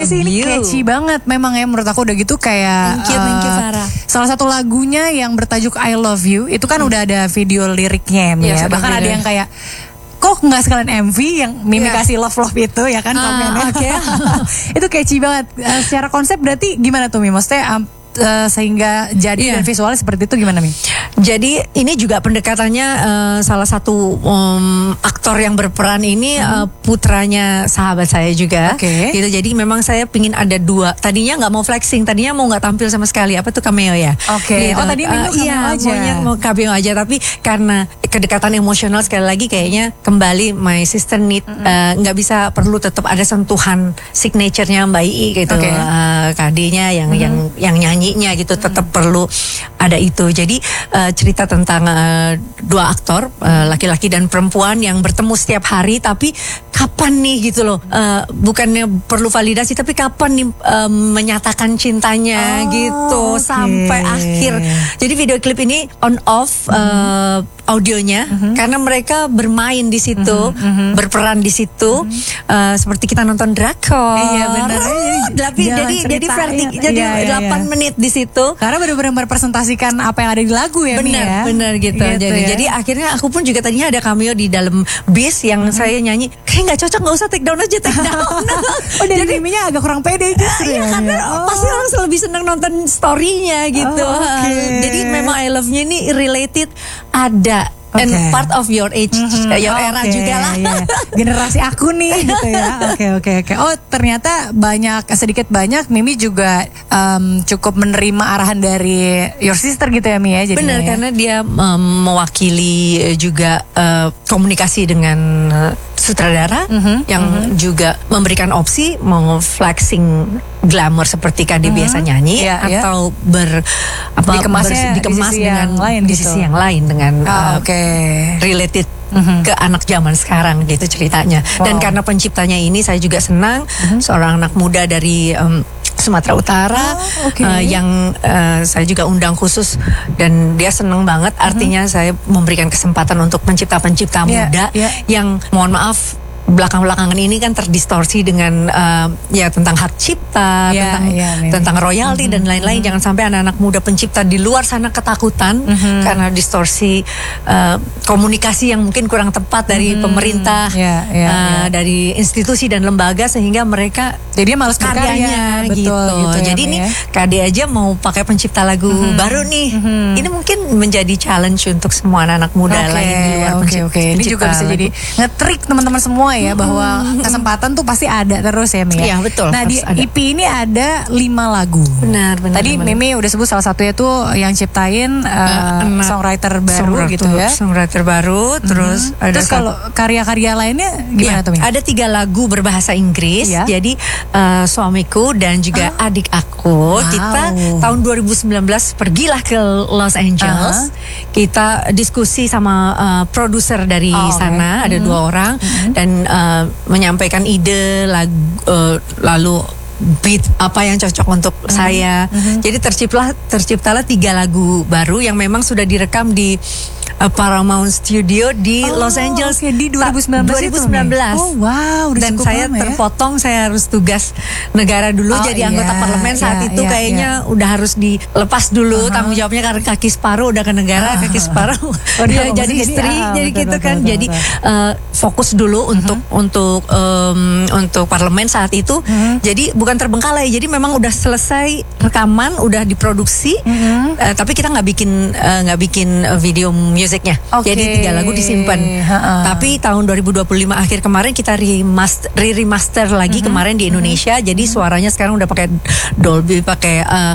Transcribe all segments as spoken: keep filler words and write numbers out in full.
sih ini catchy banget memang ya menurut aku. Udah gitu kayak Thank you, thank you, Farah. Salah satu lagunya yang bertajuk I Love You itu kan hmm. udah ada video liriknya ya, ya. Bahkan ada yang kayak kok nggak sekalian M V yang Mimi yeah. kasih love love itu ya kan komennya. Okay. Itu catchy banget. Uh, secara konsep berarti gimana tuh Mi? Maksudnya um, uh, sehingga jadi yeah. dan visualnya seperti itu gimana Mi? Jadi ini juga pendekatannya uh, salah satu um, aktor yang berperan ini hmm. uh, putranya sahabat saya juga. Okay. Gitu. Jadi memang saya pingin ada dua. Tadinya nggak mau flexing, tadinya mau nggak tampil sama sekali. Apa tuh cameo ya? Oke. Okay. Gitu. Oh tadi Mimi uh, cameo iya, aja. Maunya mau cameo aja, tapi karena kedekatan emosional sekali lagi kayaknya kembali my sister need nggak mm-hmm. uh, bisa perlu tetap ada sentuhan signaturenya Mbak I gitu. Okay. Uh, K D-nya yang mm-hmm. yang yang nyanyinya gitu tetap mm-hmm. perlu ada itu. Jadi uh, cerita tentang uh, dua aktor uh, laki-laki dan perempuan yang bertemu setiap hari, tapi kapan nih gitu loh, uh, bukannya perlu validasi tapi kapan nih uh, menyatakan cintanya oh, gitu okay. sampai akhir. Jadi video klip ini on off uh, audionya mm-hmm. karena mereka bermain di situ, mm-hmm. berperan di situ mm-hmm. uh, seperti kita nonton drakor. Iya benar. Tapi jadi jadi vertik, jadi iya, iya, delapan iya. menit di situ. Karena benar-benar merepresentasikan apa yang ada di lagu ya. Benar, ya? benar gitu. gitu jadi, ya? jadi akhirnya aku pun juga tadinya ada cameo di dalam bis yang mm-hmm. saya nyanyi. Kayak nggak cocok, nggak usah take down aja, take down. Oh dari Miminya agak kurang pede justru ya, ya. Karena oh. pasti orang lebih senang nonton story-nya gitu. Oh, okay. Jadi memang I Love-nya ini related ada. Okay. And part of your age, mm-hmm. your oh, era okay. juga lah. Yeah. Generasi aku nih gitu ya. Oke oke oke. Oh ternyata banyak sedikit banyak Mimi juga um, cukup menerima arahan dari your sister gitu ya Mi ya. Benar ya. Karena dia um, mewakili juga uh, komunikasi dengan uh, sutradara mm-hmm. yang mm-hmm. juga memberikan opsi mau flexing glamour seperti K D mm-hmm. biasa nyanyi yeah, atau yeah. ber apa dikemasnya ber, dikemas di dengan lain di gitu. sisi yang lain dengan oh, uh, okay. related mm-hmm. ke anak zaman sekarang gitu ceritanya. Wow. Dan karena penciptanya ini saya juga senang mm-hmm. seorang anak muda dari um, Sumatera Utara oh, okay. uh, yang uh, saya juga undang khusus dan dia senang banget. Artinya mm-hmm. saya memberikan kesempatan untuk pencipta-pencipta yeah, muda yeah. yang mohon maaf belakang-belakangan ini kan terdistorsi dengan uh, ya tentang hak cipta, yeah, tentang yeah, tentang royalti mm-hmm. dan lain-lain. Mm-hmm. Jangan sampai anak-anak muda pencipta di luar sana ketakutan mm-hmm. karena distorsi uh, komunikasi yang mungkin kurang tepat dari mm-hmm. pemerintah, yeah, yeah, uh, yeah. dari institusi dan lembaga sehingga mereka jadi malas karyanya gitu. gitu, gitu Jadi ya, nih ya. K D aja mau pakai pencipta lagu mm-hmm. baru nih. Mm-hmm. Ini mungkin menjadi challenge untuk semua anak-anak muda okay, lain di luar okay, pencipta. Okay. Ini juga bisa lagu. Jadi nge-trick teman-teman semua ya hmm. bahwa kesempatan tuh pasti ada terus ya Mi. Iya betul. Nah di ada. E P ini ada lima lagu. Benar benar. Tadi benar. Mimi udah sebut salah satunya tuh yang ciptain uh, uh, songwriter baru songwriter, gitu ya. Songwriter baru. Mm-hmm. Terus ada terus kalau karya-karya lainnya gimana ya, tuh Mi? Ada tiga lagu berbahasa Inggris. Ya. Jadi uh, suamiku dan juga oh. adik aku. Wow. Kita tahun dua ribu sembilan belas pergilah ke Los Angeles. Uh-huh. Kita diskusi sama uh, produser dari oh, sana. Okay. Ada mm-hmm. dua orang mm-hmm. dan uh, menyampaikan ide lagu, uh, lalu beat apa yang cocok untuk mm-hmm. saya. Mm-hmm. Jadi terciptalah terciptalah tiga lagu baru yang memang sudah direkam di uh, Paramount Studio di oh, Los Angeles okay. di dua ribu sembilan belas. dua ribu sembilan belas. Oh wow, dan saya ya? terpotong, saya harus tugas negara dulu oh, jadi anggota yeah, parlemen saat yeah, itu yeah, kayaknya yeah. udah harus dilepas dulu uh-huh. tanggung jawabnya karena kaki separuh udah ke negara, uh-huh. kaki separuh oh, dia jadi istri, jadi, ah, jadi betul, gitu betul, kan betul, jadi betul. Uh, fokus dulu uh-huh. untuk untuk um, untuk parlemen saat itu. Uh-huh. Jadi bukan terbengkalai, jadi memang udah selesai rekaman, udah diproduksi, uh-huh. uh, tapi kita nggak bikin nggak uh, bikin video musiknya. Okay. Jadi tiga lagu disimpan. Uh-uh. Tapi tahun dua ribu dua puluh lima akhir kemarin kita remaster, re-remaster lagi uh-huh. kemarin di Indonesia. Uh-huh. Jadi suaranya sekarang udah pakai Dolby, pakai uh,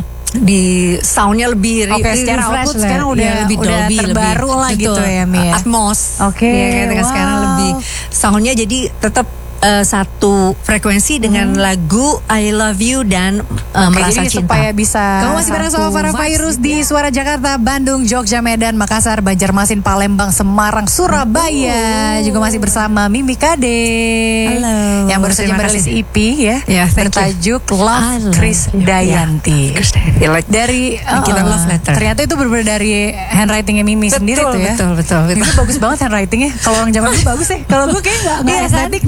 di soundnya lebih Oke, okay, secara output sekarang udah ya, lebih udah Dolby, terbaru lebih, lah gitu ya Mi ya. Atmos. Oke. Okay, ya, wow. Sekarang lebih soundnya jadi tetap Uh, satu frekuensi dengan hmm. lagu I Love You dan uh, okay, Merasa jadi Cinta. Supaya bisa kamu masih bareng sama Farah Fairuz di Suara Jakarta, Bandung, Jogja, Medan, Makassar, Banjarmasin, Palembang, Semarang, Surabaya. Oh. Juga masih bersama Mimi K D. Halo. Yang baru saja merilis E P ya, yeah, bertajuk Love Krisdayanti. Yeah. Like dari uh, kita love letter. Ternyata itu benar dari handwritingnya Mimi betul, sendiri tuh ya. Betul betul betul. Itu bagus banget handwritingnya. Kalau orang zaman dulu bagus ya. Kalau gue kayak nggak nggak estetik deh guys.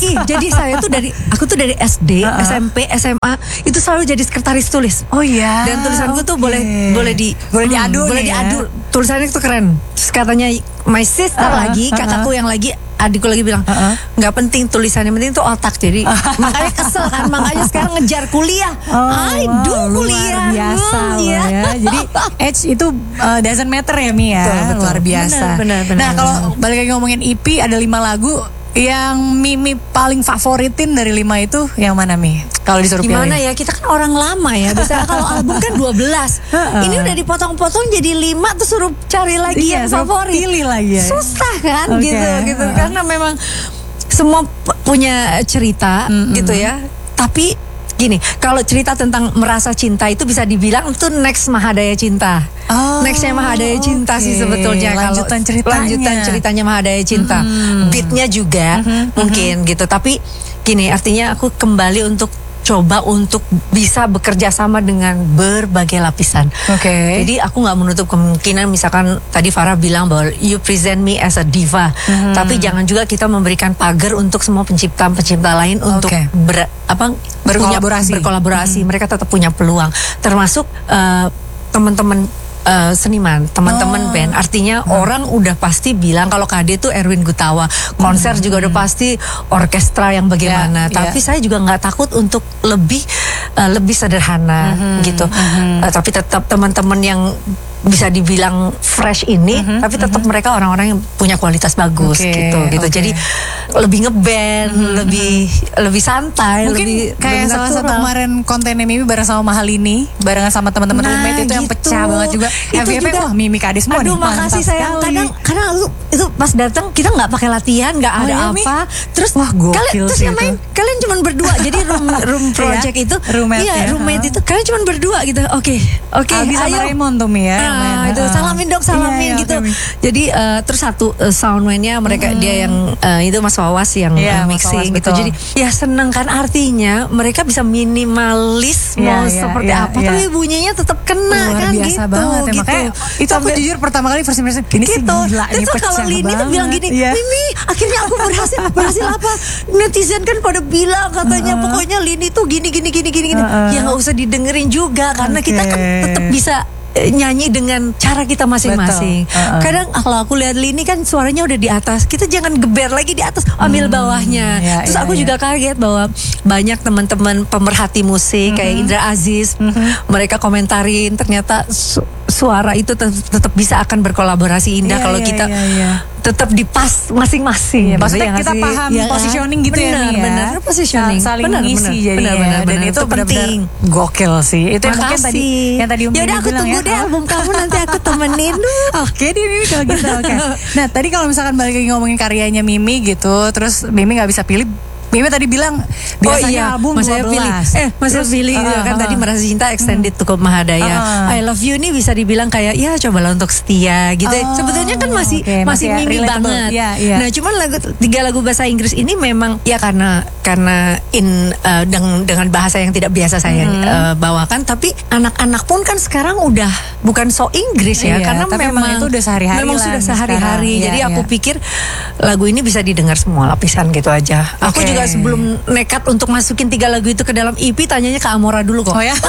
lagi. Jadi saya tuh dari aku tuh dari S D, uh-uh. S M P, S M A itu selalu jadi sekretaris tulis. Oh iya. Dan tulisanku okay. tuh boleh boleh di boleh diadu, hmm, boleh diadu. Ya? Tulisannya tuh keren. Terus katanya my sister uh-uh. lagi, kakakku uh-uh. yang lagi, adikku lagi bilang nggak uh-uh. penting tulisannya, penting tuh otak. Jadi makanya kesel kan, makanya sekarang ngejar kuliah. Oh, I do wow, kuliah. Luar biasa hmm, loh ya. ya. Jadi age itu uh, doesn't matter ya Mi ya. Betul, betul. Luar biasa. Benar, benar, benar, nah kalau balik lagi ngomongin E P, ada lima lagu yang Mimi paling favoritin dari lima itu yang mana Mi? Kalau disuruh pilih. Gimana ya, kita kan orang lama ya. Biasanya kalau album kan dua belas. Ini udah dipotong-potong jadi lima, terus suruh cari lagi iya, yang favorit. Pilih lagi ya. Susah kan okay. gitu gitu uh-huh. Karena memang semua punya cerita mm-hmm. gitu ya. Tapi gini, kalau cerita tentang merasa cinta itu bisa dibilang itu next Mahadaya Cinta. Oh, nextnya Mahadaya Cinta okay. sih sebetulnya. Lanjutan kalau ceritanya. Lanjutan ceritanya Mahadaya Cinta. Hmm. Beatnya juga hmm. mungkin hmm. gitu. Tapi gini, artinya aku kembali untuk coba untuk bisa bekerja sama dengan berbagai lapisan. Oke. Okay. Jadi aku nggak menutup kemungkinan, misalkan tadi Farah bilang bahwa you present me as a diva, hmm. tapi jangan juga kita memberikan pagar untuk semua pencipta-pencipta lain okay. untuk ber, apa berkolaborasi. Punya, berkolaborasi. Hmm. Mereka tetap punya peluang. Termasuk uh, teman-teman Uh, seniman, teman-teman oh. band. Artinya hmm. orang udah pasti bilang kalau K D itu Erwin Gutawa, konser hmm. juga udah pasti orkestra yang bagaimana. Yeah, tapi yeah. saya juga nggak takut untuk lebih uh, lebih sederhana hmm. gitu. Hmm. Uh, tapi tetap teman-teman yang bisa dibilang fresh ini, mm-hmm, tapi tetap mm-hmm. mereka orang-orang yang punya kualitas bagus okay, gitu, gitu. Okay. Jadi lebih ngeband, mm-hmm. lebih lebih santai, mungkin lebih kayak lebih salah satu kemarin kontennya Mimi bareng sama Mahalini, barengan sama teman-teman nah, roommate itu gitu. Yang pecah banget juga. Itu F Y P juga, wah Mimi Kadis semua. Aduh, makasih sayang. Kadang karena itu, itu pas datang kita nggak pakai latihan, nggak ada oh, ya, apa. Mi? Terus wah, kalian terus yang main kalian cuma berdua. Jadi room room project itu, roommate iya ya. roommate itu kalian cuma berdua gitu. Oke, oke. Albi sama Raymond tuh Mi ya. Nah, itu salamin dong, salamin iya, gitu. Okay. Jadi uh, terus satu uh, soundman-nya mereka hmm. dia yang uh, itu Mas Wawas yang yeah, uh, mixing gitu. Jadi ya seneng kan, artinya mereka bisa minimalis yeah, mau yeah, seperti yeah, apa, yeah. tapi bunyinya tetap kena. Luar kan biasa gitu. Banget, ya. Gitu. Makanya itu aku jujur pertama kali first impression ini gitu. sih gila, ini pecah kalau Lini tuh bilang gini, yeah. Mimi akhirnya aku berhasil berhasil apa? Netizen kan pada bilang katanya uh-uh. pokoknya Lini tuh gini gini gini gini gini. Uh-uh. Ya nggak usah didengerin juga karena okay. kita kan tetap bisa nyanyi dengan cara kita masing-masing. Uh-uh. Kadang kalau aku lihat Lini kan suaranya udah di atas, kita jangan geber lagi di atas, ambil hmm, bawahnya. Ya, Terus ya, aku ya. juga kaget bahwa banyak teman-teman pemerhati musik uh-huh. kayak Indra Aziz, uh-huh. mereka komentarin ternyata su- suara itu tet- tetap bisa akan berkolaborasi indah ya, kalau ya, kita ya, ya. tetap di pas masing-masing. Ya, maksudnya kita ya paham ya, positioning gitu bener, ya nih ya. Benar, positioning. Saling benar, mengisi benar, jadi benar, ya. benar, Dan benar, itu penting. Gokil sih. Itu yang mungkin tadi yang tadi Umi ya udah aku bilang tunggu ya. deh album kamu nanti aku temenin. Oke deh Mimi kalau gitu. Oke. Nah tadi kalau misalkan balik lagi ngomongin karyanya Mimi gitu, terus Mimi nggak bisa pilih. Mimi tadi bilang biasanya oh, iya. album Mas saya pilih eh Mas saya pilih uh, uh, kan uh, tadi Merasa Cinta extended hmm. cukup Mahadaya. Uh, I Love You ini bisa dibilang kayak ya cobalah untuk setia gitu. Oh, sebetulnya kan masih okay, masih, masih Mimi banget. Yeah, yeah. Nah, cuman lagu tiga lagu bahasa Inggris ini memang ya karena karena in uh, dengan dengan bahasa yang tidak biasa saya hmm. uh, bawakan, tapi anak-anak pun kan sekarang udah bukan so Inggris ya, iya, karena tapi memang itu udah sehari-hari. Memang sudah sehari-hari. Jadi ya, aku ya. pikir lagu ini bisa didengar semua lapisan gitu aja. Okay. Aku juga sebelum nekat untuk masukin tiga lagu itu ke dalam E P, tanyanya ke Amora dulu kok. Oh ya?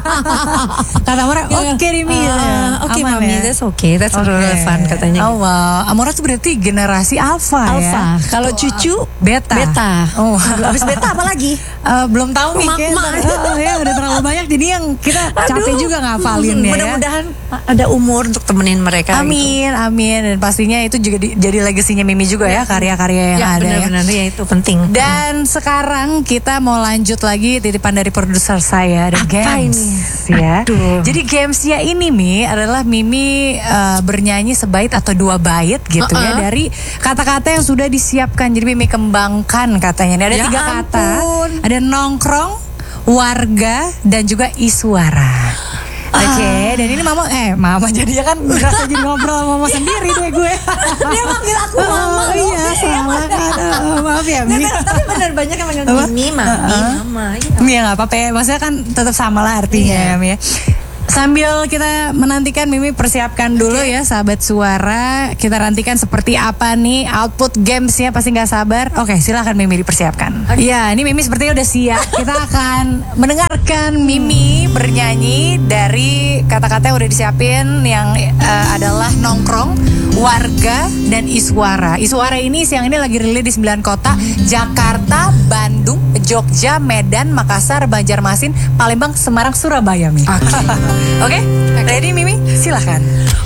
Kata Amora, oke okay, Rimi. Uh, oke okay, Mami, ya? That's okay, that's okay. relevan katanya. Oh wow, Amora tuh berarti generasi alpha, alpha. ya? Kalau cucu beta. Beta. Oh, habis beta apa lagi? Uh, belum tahu nih. Oh, ya udah terlalu banyak, jadi yang kita capek Aduh. juga ngafalin ya. Mudah-mudahan ada umur untuk temenin mereka. Amin, gitu. amin. Dan pastinya itu juga di, jadi legasinya Mimi juga ya, karya-karya yang ya, ada. Benar-benar ya. ya itu penting. Dan sekarang kita mau lanjut lagi titipan dari produser saya, The Games ini? ya. Aduh. Jadi Games-nya ini Mi adalah Mimi uh, bernyanyi sebaik atau dua bait gitu uh-uh. ya dari kata-kata yang sudah disiapkan. Jadi Mimi kembangkan katanya. Ini ada ya tiga ampun. kata. Ada nongkrong, warga, dan juga iswara. Oke, okay, dan ini mama, eh mama jadinya kan berasa jadi ngobrol sama mama sendiri deh gue. Dia manggil aku mama. Oh, iya, salah kan. Oh, maaf ya, Mi. Tapi benar banyak yang manggil Mimi, Mami, Mama. Iya nggak apa-apa ya, maksudnya kan tetap sama lah artinya, yeah. Mi. Sambil kita menantikan Mimi persiapkan dulu okay. ya sahabat suara. Kita nantikan seperti apa nih output gamesnya, pasti nggak sabar. Oke, silakan Mimi dipersiapkan. Okay. Ya, ini Mimi sepertinya udah siap. Kita akan mendengarkan Mimi bernyanyi dari kata-kata yang udah disiapin yang uh, adalah nongkrong, warga, dan Iswara. Iswara ini siang ini lagi rilis di sembilan kota: Jakarta, Bandung, Jogja, Medan, Makassar, Banjarmasin, Palembang, Semarang, Surabaya. Oke. Okay. Oke, okay. Ready Mimi? Silahkan.